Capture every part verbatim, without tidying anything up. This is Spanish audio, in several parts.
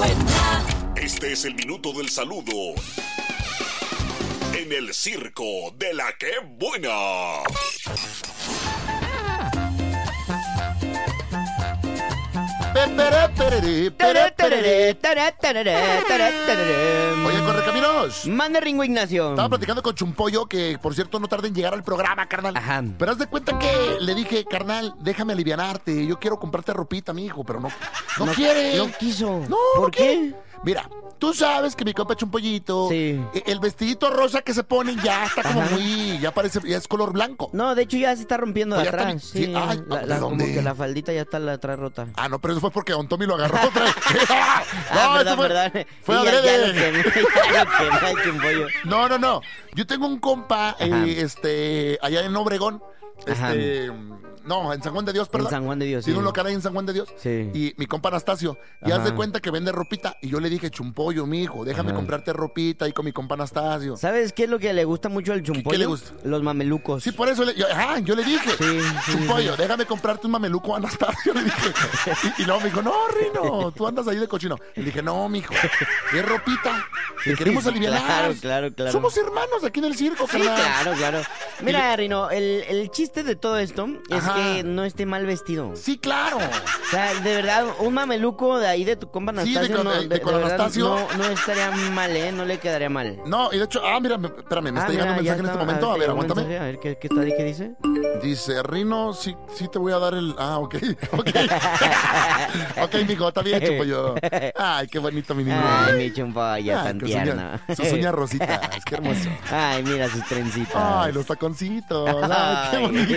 buena. Este es el minuto del saludo en el circo de la que buena. Oye, Correcaminos. Mande, Ringo Ignacio. Estaba platicando con Chumpollo, que por cierto no tarda en llegar al programa, carnal. Ajá. Pero haz de cuenta que le dije, carnal, déjame alivianarte. Yo quiero comprarte ropita, mijo, pero no, no, no quiere. No quiso. No, ¿Por no qué? quiere. Mira, tú sabes que mi compa Chumpollito, sí. el vestidito rosa que se pone ya está como Ajá. muy, ya parece, ya es color blanco. No, de hecho ya se está rompiendo de atrás. Está, sí, sí, ay, la, la, como que la faldita ya está la atrás rota. Ah, no, pero eso fue porque Don Tommy lo agarró otra vez. No, ah, verdad, fue, verdad. Fue sí, adrede. Ya, ya lo quemé, ya lo quemé el Chumpollo. No, no, no. Yo tengo un compa, eh, este, allá en Obregón. Ajá. Este, no, en San Juan de Dios, perdón. En San Juan de Dios, Tiene sí. un local ahí en San Juan de Dios. Sí. Y mi compa Anastasio, y haz de cuenta que vende ropita. Y yo le dije, Chumpollo, mijo, déjame Ajá. comprarte ropita ahí con mi compa Anastasio. ¿Sabes qué es lo que le gusta mucho al Chumpollo? ¿Qué, qué le gusta? Los mamelucos. Sí, por eso le, yo, ajá, yo le dije, sí, Chumpollo, sí. déjame comprarte un mameluco a Anastasio. Le dije. Y, y luego me dijo, no, Rino, tú andas ahí de cochino. Le dije, no, mijo, es ropita. Te queremos aliviar. Claro, claro, claro. Somos hermanos aquí en el circo, sí, carnal. claro, claro. Mira, le... Rino, el, el chiste de todo esto es Ajá. que no esté mal vestido. Sí, claro. O sea, de verdad, un mameluco de ahí de tu compa Anastasio, sí, de, no, de, de, de, con de Anastasio. Verdad, no, no estaría mal, ¿eh? No le quedaría mal. No, y de hecho, ah, mira, espérame, me ah, está mira, llegando un mensaje en este momento. A ver, aguántame. Mensaje, a ver, ¿qué, qué está ahí? ¿Qué dice? Dice, Rino, sí, sí te voy a dar el... Ah, ok, ok. Ok, mijo, está bien, Chumpollo. Ay, qué bonito mi niño. Ay, mi Chumpollo, tan tierno. Sus uñas rositas, qué hermoso. Ay, mira sus trencitas. Ay, los taconcitos. Ay, qué bonito.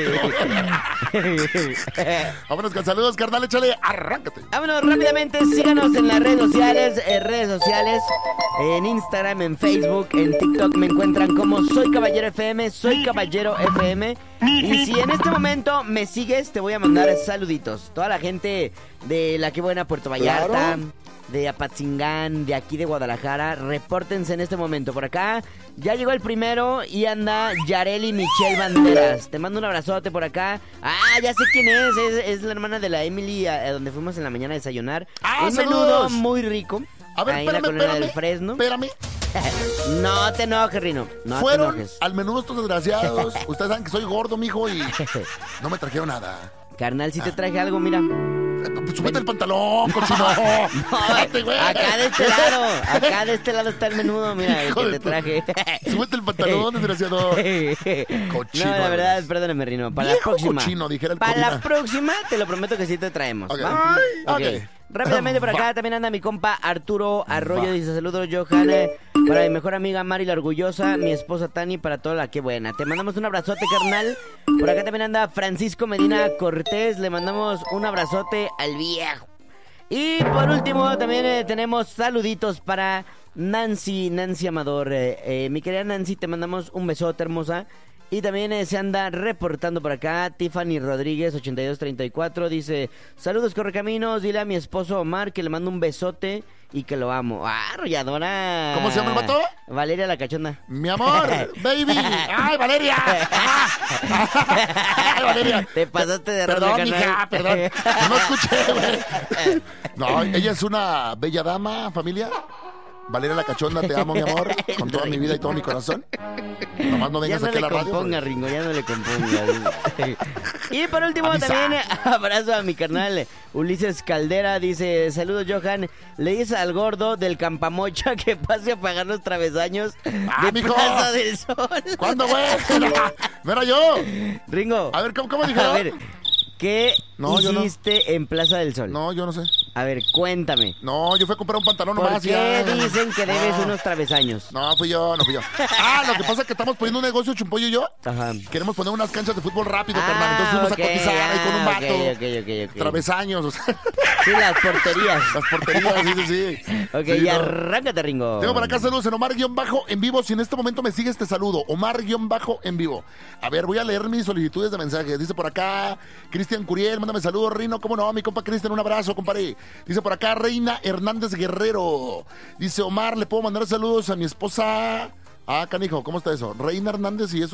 Vámonos con saludos, carnal, échale, arráncate. Vámonos rápidamente, síganos en las redes sociales, eh, redes sociales, en Instagram, en Facebook, en TikTok me encuentran como Soy Caballero F M, Soy Caballero F M. Y si en este momento me sigues, te voy a mandar saluditos. Toda la gente de La Que Buena, Puerto Vallarta, claro. de Apatzingán, de aquí de Guadalajara, repórtense en este momento. Por acá ya llegó el primero y anda Yareli Michelle Banderas. Te mando un abrazote por acá. Ah, ya sé quién es, es, es la hermana de la Emily, a, a donde fuimos en la mañana a desayunar. Ah, un saludos. Menudo muy rico. A ver, ahí espérame, en la colonia espérame, del Fresno. Espérame. No te enojes, Rino. No Fueron te enojes. al menudo estos desgraciados. Ustedes saben que soy gordo, mijo, y no me trajeron nada. Carnal, si te traje algo, mira. Pues súbete el pantalón, cochino. No, Espérate, güey. Acá de este lado, acá de este lado está el menudo, mira, el que te traje. Súbete el pantalón, desgraciado. Cochino. No, la verdad, perdóname, Rino. Para Viejo la próxima. Cochino, dijera el Para Codina. la próxima, te lo prometo que sí te traemos. Ok. ¿Va? Okay. Ok. Rápidamente por acá también anda mi compa Arturo Arroyo. Va. Dice, saludos, Johanna. Para mi mejor amiga Mari la Orgullosa, mi esposa Tani, para toda la que buena. Te mandamos un abrazote, carnal. Por acá también anda Francisco Medina Cortés. Le mandamos un abrazote al viejo. Y por último también eh, tenemos saluditos para Nancy, Nancy Amador. Eh, eh, mi querida Nancy, te mandamos un besote, hermosa. Y también eh, se anda reportando por acá Tiffany Rodríguez, ochenta y dos treinta y cuatro. Dice, saludos, Correcaminos. Dile a mi esposo Omar que le mando un besote y que lo amo. Ah, arrolladora. ¿Cómo se llama el vato? Valeria la Cachonda. Mi amor, baby. ¡Ay, Valeria! ¡Ay, Valeria! Te pasaste de Perdón, rosca, mija, perdón. No escuché, güey. No, ella es una bella dama, familia. Valeria la Cachonda, te amo, mi amor, con toda mi vida y todo mi corazón. Nomás no vengas ya no aquí a la radio. Ya no le componga, Ringo, ya no le componga. Y por último Avisa. también abrazo a mi carnal Ulises Caldera. Dice, saludos, Johan. Le dice al gordo del Campamocha que pase a pagar los travesaños ah, de mijo. Plaza del Sol. ¿Cuándo, güey? No era yo. Ringo. A ver, ¿cómo, cómo dijeron? A ver, ¿qué no, hiciste no. en Plaza del Sol? No, yo no sé. A ver, cuéntame. No, yo fui a comprar un pantalón ¿Por nomás. qué ya. dicen que debes no. unos travesaños? No, fui yo, no fui yo. Ah, lo que pasa es que estamos poniendo un negocio, Chumpollo y yo. Ajá. Queremos poner unas canchas de fútbol rápido, ah, carnal. Entonces fuimos okay, a cotizar ah, ahí con un vato. Okay, okay, okay, okay. Travesaños, o sea. Sí, las porterías. Las porterías, sí, sí, sí. Ok, sí, y no. arráncate, Ringo. Tengo por acá saludos en Omar-en vivo. Si en este momento me sigues, te saludo. Omar-en vivo. A ver, voy a leer mis solicitudes de mensajes. Dice por acá Cristian Curiel, mándame saludos, Rino. ¿Cómo no? Mi compa Cristian, un abrazo, compadre. Dice por acá Reina Hernández Guerrero. Dice Omar, ¿le puedo mandar saludos a mi esposa? Ah, canijo, ¿cómo está eso? Reina Hernández y eso.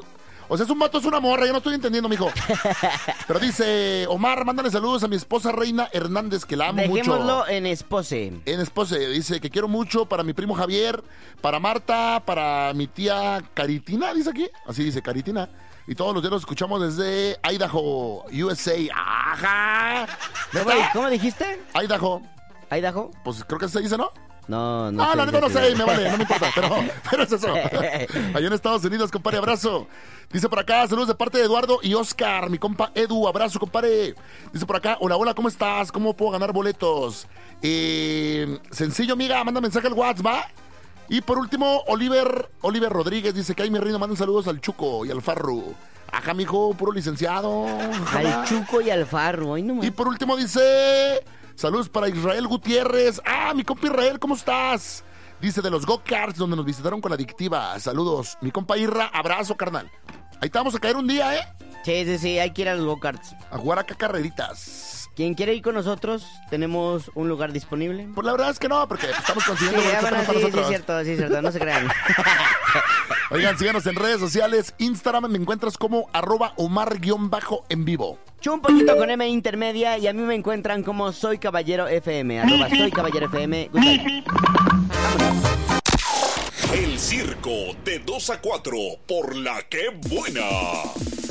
O sea, es un vato, es una morra, yo no estoy entendiendo, mijo. Pero dice, Omar, mándale saludos a mi esposa Reina Hernández, que la amo mucho. Dejémoslo en espose. En esposa, dice que quiero mucho para mi primo Javier, para Marta, para mi tía Caritina, dice aquí. Así dice, Caritina. Y todos los días los escuchamos desde Idaho, U S A. ¡Ajá! ¿Cómo, ¿Cómo dijiste? Idaho. ¿Idaho? Pues creo que se dice, ¿no? No, no. Ah, sé, la neta no sé. sé, me vale, no me importa, pero, pero es eso. Allá en Estados Unidos, compadre, abrazo. Dice por acá, saludos de parte de Eduardo y Oscar, mi compa Edu, abrazo, compadre. Dice por acá, hola, hola, ¿cómo estás? ¿Cómo puedo ganar boletos? Eh, sencillo, amiga, manda mensaje al WhatsApp, ¿va? Y por último, Oliver, Oliver Rodríguez dice que ahí mi reino, manda saludos al Chuco y al Farru. Ajá, mijo, puro licenciado. Al Chuco y al Farru, ay, no más. Y por último dice, saludos para Israel Gutiérrez. Ah, mi compa Israel, ¿cómo estás? Dice de los go-karts donde nos visitaron con la adictiva. Saludos. Mi compa Irra, abrazo, carnal. Ahí te vamos a caer un día, ¿eh? Sí, sí, sí, hay que ir a los go-karts. A jugar acá carreritas. Quien quiere ir con nosotros, tenemos un lugar disponible. Pues la verdad es que no, porque estamos consiguiendo Sí, boletos bueno, para sí, sí, nosotros. es cierto, sí, es cierto, no se crean. Oigan, síganos en redes sociales. Instagram me encuentras como arroba Omar-en vivo. Un poquito con M intermedia y a mí me encuentran como Soy Caballero F M, arroba Soy Caballero F M. Good night. El circo de dos a cuatro por La Que Buena.